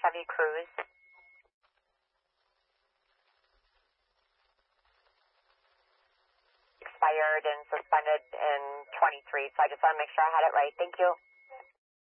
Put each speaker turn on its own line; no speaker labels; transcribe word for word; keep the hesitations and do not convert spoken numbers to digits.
heavy cruise. Expired and suspended in twenty-three, so I just want to make sure I had it right. Thank you.